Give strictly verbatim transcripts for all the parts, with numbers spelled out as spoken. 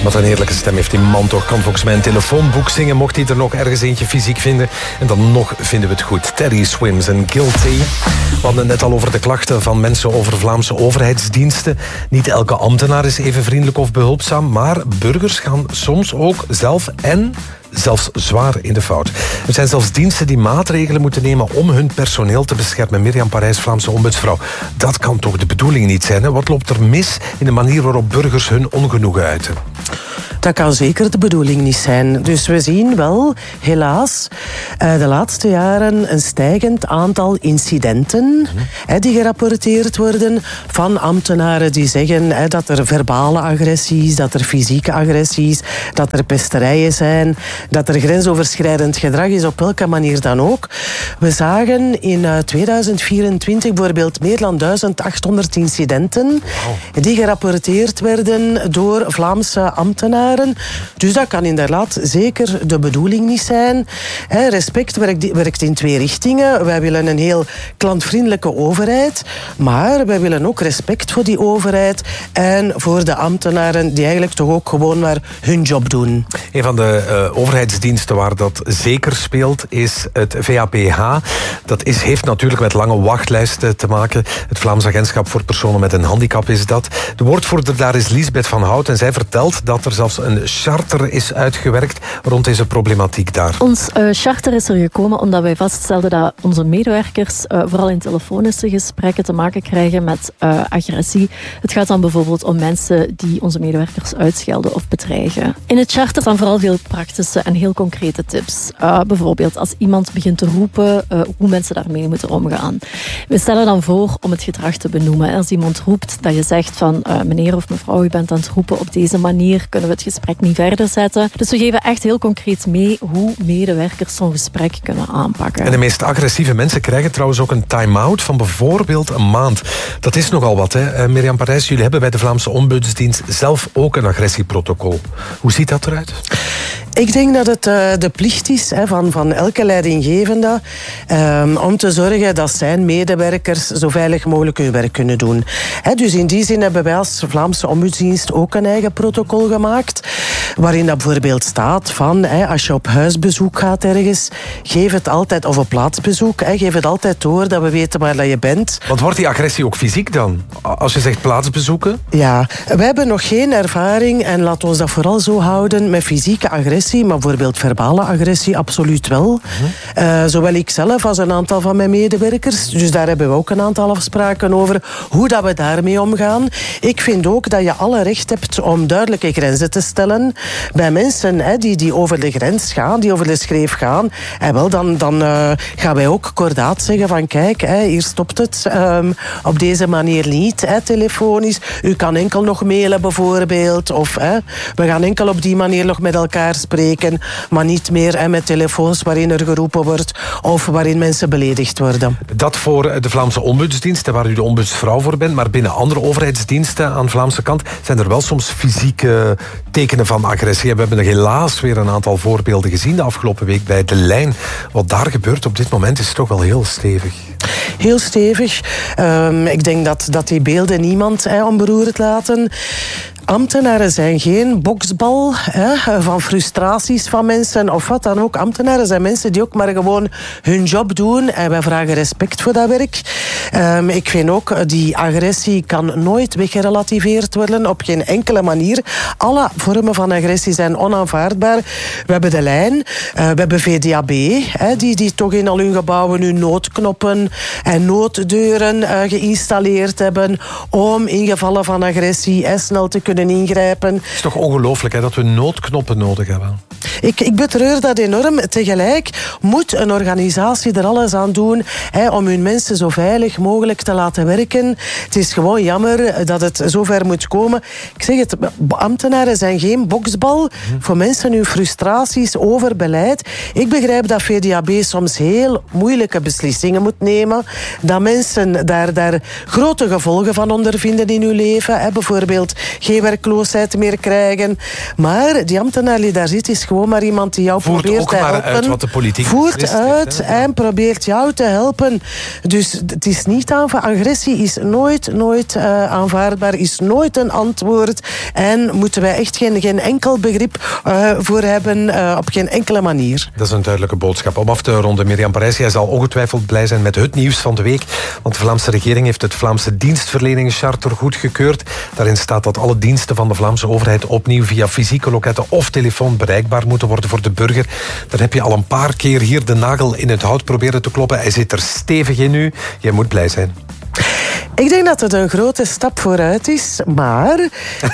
Wat een heerlijke stem heeft die man toch. Kan volgens mij een telefoonboek zingen, mocht hij er nog ergens eentje fysiek vinden. En dan nog vinden we het goed. Teddy Swims en Guilty. We hadden het net al over de klachten van mensen over Vlaamse overheidsdiensten. Niet elke ambtenaar is even vriendelijk of behulpzaam, maar burgers gaan soms ook zelf en zelfs zwaar in de fout. Er zijn zelfs diensten die maatregelen moeten nemen om hun personeel te beschermen. Mirjam Parijs, Vlaamse ombudsvrouw. Dat kan toch de bedoeling niet zijn, hè? Wat loopt er mis in de manier waarop burgers hun ongenoegen uiten? Dat kan zeker de bedoeling niet zijn. Dus we zien wel, helaas, de laatste jaren een stijgend aantal incidenten mm-hmm. die gerapporteerd worden van ambtenaren die zeggen dat er verbale agressies, dat er fysieke agressies, dat er pesterijen zijn, dat er grensoverschrijdend gedrag is, op welke manier dan ook. We zagen in tweeduizend vierentwintig bijvoorbeeld meer dan duizend achthonderd incidenten wow. die gerapporteerd werden door Vlaamse ambtenaren. Dus dat kan inderdaad zeker de bedoeling niet zijn. Respect werkt in twee richtingen. Wij willen een heel klantvriendelijke overheid, maar wij willen ook respect voor die overheid en voor de ambtenaren die eigenlijk toch ook gewoon maar hun job doen. Een van de uh, overheidsdiensten waar dat zeker speelt is het V A P H. Dat is, heeft natuurlijk met lange wachtlijsten te maken. Het Vlaams Agentschap voor Personen met een Handicap is dat. De woordvoerder daar is Liesbeth van Hout en zij vertelt dat er zelfs een charter is uitgewerkt rond deze problematiek daar. Ons uh, charter is er gekomen omdat wij vaststelden dat onze medewerkers uh, vooral in telefonische gesprekken te maken krijgen met uh, agressie. Het gaat dan bijvoorbeeld om mensen die onze medewerkers uitschelden of bedreigen. In het charter staan vooral veel praktische en heel concrete tips. Uh, bijvoorbeeld als iemand begint te roepen, uh, hoe mensen daarmee moeten omgaan. We stellen dan voor om het gedrag te benoemen. Als iemand roept, dat je zegt van uh, meneer of mevrouw, u bent aan het roepen op deze manier, kunnen we het gesprek niet verder zetten. Dus we geven echt heel concreet mee hoe medewerkers zo'n gesprek kunnen aanpakken. En de meest agressieve mensen krijgen trouwens ook een time-out van bijvoorbeeld een maand. Dat is nogal wat, hè? Mirjam Parijs, jullie hebben bij de Vlaamse Ombudsdienst zelf ook een agressieprotocol. Hoe ziet dat eruit? Ik denk dat het uh, de plicht is hè, van, van elke leidinggevende um, om te zorgen dat zijn medewerkers zo veilig mogelijk hun werk kunnen doen. Hè, dus in die zin hebben wij als Vlaamse Ombudsdienst ook een eigen protocol gemaakt, waarin dat bijvoorbeeld staat van, hè, als je op huisbezoek gaat ergens, geef het altijd, of op plaatsbezoek, hè, geef het altijd door dat we weten waar dat je bent. Want wordt die agressie ook fysiek dan? Als je zegt plaatsbezoeken? Ja, wij hebben nog geen ervaring, en laten we dat vooral zo houden, met fysieke agressie, maar bijvoorbeeld verbale agressie absoluut wel. Uh-huh. Uh, zowel ik zelf als een aantal van mijn medewerkers. Dus daar hebben we ook een aantal afspraken over hoe dat we daarmee omgaan. Ik vind ook dat je alle recht hebt om duidelijke grenzen te stellen bij mensen hè, die, die over de grens gaan, die over de schreef gaan. En wel, dan, dan uh, gaan wij ook kordaat zeggen van kijk, hè, hier stopt het. Um, op deze manier niet, hè, telefonisch. U kan enkel nog mailen bijvoorbeeld. Of hè, we gaan enkel op die manier nog met elkaar spreken, maar niet meer hè, met telefoons waarin er geroepen wordt of waarin mensen beledigd worden. Dat voor de Vlaamse Ombudsdienst, waar u de ombudsvrouw voor bent, maar binnen andere overheidsdiensten aan de Vlaamse kant zijn er wel soms fysieke tekenen van agressie. We hebben er helaas weer een aantal voorbeelden gezien de afgelopen week bij De Lijn. Wat daar gebeurt op dit moment is toch wel heel stevig. Heel stevig. Um, ik denk dat, dat die beelden niemand hè, onberoerd laten. Ambtenaren zijn geen boksbal hè, van frustraties van mensen of wat dan ook. Ambtenaren zijn mensen die ook maar gewoon hun job doen en wij vragen respect voor dat werk. Um, ik vind ook, die agressie kan nooit weggerelativeerd worden op geen enkele manier. Alle vormen van agressie zijn onaanvaardbaar. We hebben De Lijn, uh, we hebben V D A B, hè, die, die toch in al hun gebouwen nu noodknoppen en nooddeuren uh, geïnstalleerd hebben om in gevallen van agressie hè, snel te kunnen ingrijpen. Het is toch ongelooflijk hè, dat we noodknoppen nodig hebben? Ik, ik betreur dat enorm. Tegelijk moet een organisatie er alles aan doen hè, om hun mensen zo veilig mogelijk te laten werken. Het is gewoon jammer dat het zover moet komen. Ik zeg het, ambtenaren zijn geen boksbal hm. voor mensen hun frustraties over beleid. Ik begrijp dat V D A B soms heel moeilijke beslissingen moet nemen. Dat mensen daar, daar grote gevolgen van ondervinden in hun leven. Hè. Bijvoorbeeld, geven werkloosheid meer krijgen. Maar die ambtenaar die daar zit, is gewoon maar iemand die jou Voert probeert te helpen. Voert ook maar uit wat de politiek Voert uit heeft, en probeert jou te helpen. Dus het is niet aanvaardbaar. Agressie is nooit, nooit uh, aanvaardbaar, is nooit een antwoord. En moeten wij echt geen, geen enkel begrip uh, voor hebben, uh, op geen enkele manier. Dat is een duidelijke boodschap. Om af te ronden, Mirjam Parijs, jij zal ongetwijfeld blij zijn met het nieuws van de week. Want de Vlaamse regering heeft het Vlaamse dienstverleningscharter goedgekeurd. Daarin staat dat alle diensten van de Vlaamse overheid opnieuw via fysieke loketten of telefoon bereikbaar moeten worden voor de burger. Daar heb je al een paar keer hier de nagel in het hout proberen te kloppen. Hij zit er stevig in nu. Jij moet blij zijn. Ik denk dat het een grote stap vooruit is, maar,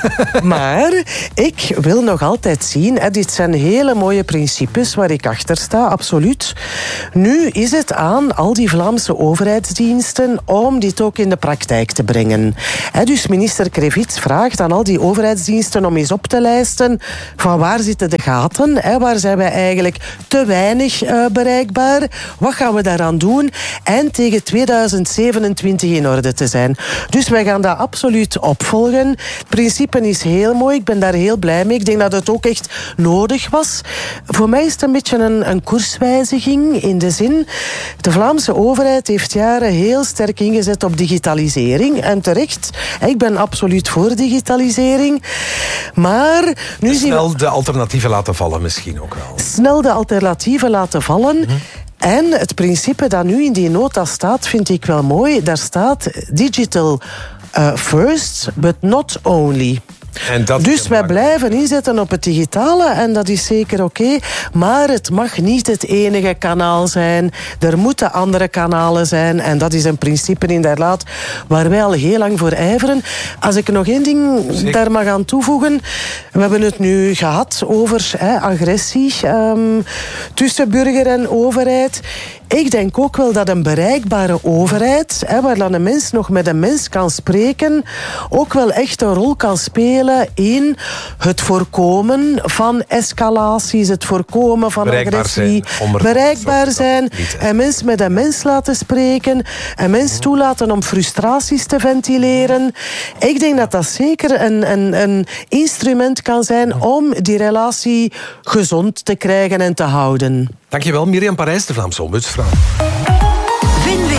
maar ik wil nog altijd zien, hè, dit zijn hele mooie principes waar ik achter sta, absoluut. Nu is het aan al die Vlaamse overheidsdiensten om dit ook in de praktijk te brengen. Hè, dus minister Krevits vraagt aan al die overheidsdiensten om eens op te lijsten van waar zitten de gaten, hè, waar zijn wij eigenlijk te weinig uh, bereikbaar, wat gaan we daaraan doen en tegen tweeduizend zevenentwintig in orde te zijn. Dus wij gaan dat absoluut opvolgen. Het principe is heel mooi, ik ben daar heel blij mee. Ik denk dat het ook echt nodig was. Voor mij is het een beetje een, een koerswijziging in de zin, de Vlaamse overheid heeft jaren heel sterk ingezet op digitalisering. En terecht, ik ben absoluut voor digitalisering. Maar nu zien we... Snel de alternatieven laten vallen misschien ook wel. Snel de alternatieven laten vallen. Mm-hmm. En het principe dat nu in die nota staat, vind ik wel mooi. Daar staat digital uh, first, but not only. En dat dus wij blijven inzetten op het digitale en dat is zeker oké. Okay, maar het mag niet het enige kanaal zijn. Er moeten andere kanalen zijn. En dat is een principe inderdaad waar wij al heel lang voor ijveren. Als ik nog één ding zeker. daar mag aan toevoegen. We hebben het nu gehad over hè, agressie um, tussen burger en overheid. Ik denk ook wel dat een bereikbare overheid, hè, waar dan een mens nog met een mens kan spreken, ook wel echt een rol kan spelen in het voorkomen van escalaties, het voorkomen van bereikbaar agressie. Zijn, bereikbaar zijn, en mens met een mens laten spreken, en mens toelaten om frustraties te ventileren. Ik denk dat dat zeker een, een, een instrument kan zijn om die relatie gezond te krijgen en te houden. Dankjewel, Mirjam Parijs, de Vlaamse ombudsvrouw.